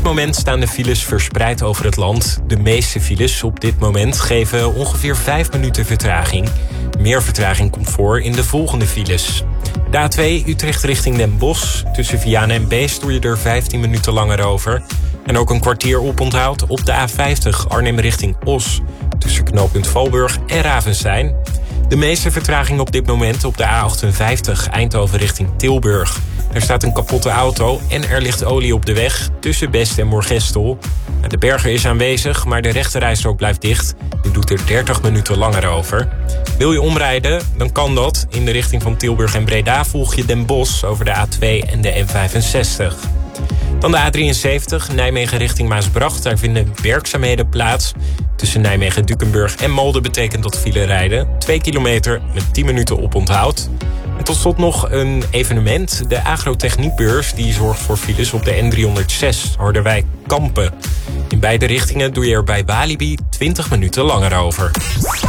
moment staan de files verspreid over het land. De meeste files op dit moment geven ongeveer 5 minuten vertraging. Meer vertraging komt voor in de volgende files. De A2 Utrecht richting Den Bosch. Tussen Vianen en Beest doe je er 15 minuten langer over. En ook een kwartier oponthoud op de A50 Arnhem richting Os. Tussen knooppunt Valburg en Ravenstein. De meeste vertraging op dit moment op de A58 Eindhoven richting Tilburg. Er staat een kapotte auto en er ligt olie op de weg tussen Best en Moergestel. De berger is aanwezig, maar de rechterrijstrook blijft dicht. Je doet er 30 minuten langer over. Wil je omrijden, dan kan dat. In de richting van Tilburg en Breda volg je Den Bosch over de A2 en de N65. Dan de A73, Nijmegen richting Maasbracht. Daar vinden werkzaamheden plaats. Tussen Nijmegen-Dukenburg en Malden betekent dat file rijden. 2 kilometer met 10 minuten oponthoud. En tot slot nog een evenement. De agrotechniekbeurs die zorgt voor files op de N306 Harderwijk-Kampen. In beide richtingen doe je er bij Walibi 20 minuten langer over.